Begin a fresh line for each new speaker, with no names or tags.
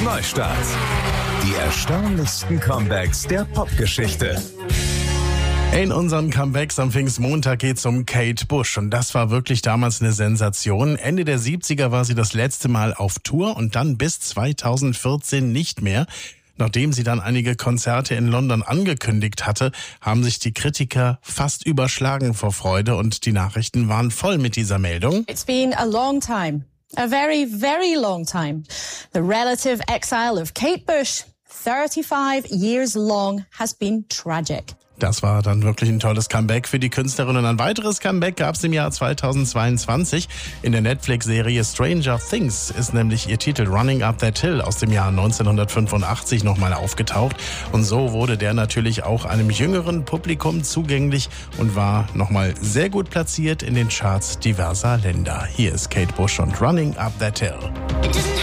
Neustart. Die erstaunlichsten Comebacks der Popgeschichte.
In unseren Comebacks am Pfingstmontag geht's um Kate Bush und das war wirklich damals eine Sensation. Ende der 70er war sie das letzte Mal auf Tour und dann bis 2014 nicht mehr. Nachdem sie dann einige Konzerte in London angekündigt hatte, haben sich die Kritiker fast überschlagen vor Freude und die Nachrichten waren voll mit dieser Meldung.
It's been a long time, a very, very long time. The relative exile of Kate Bush, 35 years long, has been tragic.
Das war dann wirklich ein tolles Comeback für die Künstlerin. Und ein weiteres Comeback gab es im Jahr 2022. In der Netflix-Serie Stranger Things ist nämlich ihr Titel Running Up That Hill aus dem Jahr 1985 nochmal aufgetaucht. Und so wurde der natürlich auch einem jüngeren Publikum zugänglich und war nochmal sehr gut platziert in den Charts diverser Länder. Hier ist Kate Bush und Running Up That Hill.